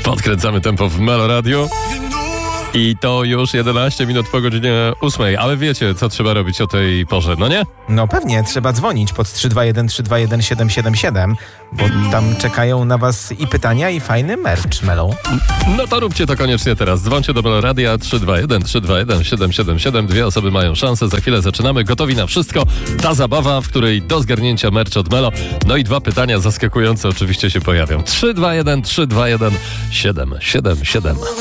Podkręcamy tempo w Melo Radio. I to już 11 minut po godzinie 8. Ale wiecie, co trzeba robić o tej porze, no nie? No pewnie, trzeba dzwonić pod 321 321 777, bo tam czekają na was i pytania, i fajny merch, Melo. No to róbcie to koniecznie teraz. Dzwońcie do Melo Radia 321 321 777. 2 osoby mają szansę. Za chwilę zaczynamy. Gotowi na wszystko. Ta zabawa, w której do zgarnięcia merch od Melo. No i 2 pytania zaskakujące oczywiście się pojawią. 321 321 777.